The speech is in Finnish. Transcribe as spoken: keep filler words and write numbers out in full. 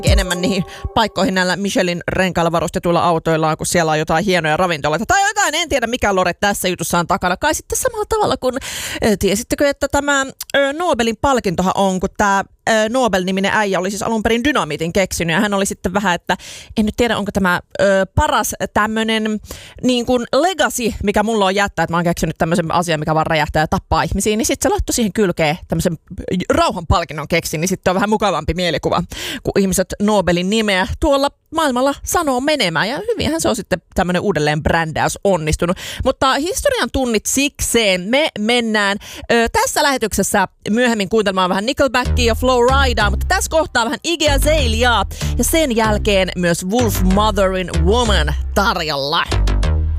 enemmän niihin paikkoihin näillä Michelin renkailla varustetuilla autoillaan, kun siellä on jotain hienoja ravintoloita. Tai jotain, en tiedä mikä lore tässä jutussa on takana. Kai sitten samalla tavalla kuin, tiesittekö, että tämä Nobelin palkintohan on, kun tämä Nobel-niminen äijä oli siis alun perin dynamiitin keksinyt, ja hän oli sitten vähän, että en nyt tiedä, onko tämä ö, paras tämmöinen niin kuin legacy, mikä mulla on jättää, että mä oon keksinyt tämmöisen asian, mikä vaan räjähtää ja tappaa ihmisiä, niin sitten se laittoi siihen kylkeen tämmöisen rauhanpalkinnon keksin, niin sitten on vähän mukavampi mielikuva, kun ihmiset Nobelin nimeä tuolla maailmalla sanoo menemään, ja hyvinhän se on sitten tämmöinen uudelleen brändäys onnistunut. Mutta historian tunnit sikseen me mennään ö, tässä lähetyksessä myöhemmin kuuntelemaan vähän Nickelbackia ja Flowridaa, mutta tässä kohtaa vähän Iggy Azalea ja sen jälkeen myös Wolfmotherin Woman tarjolla.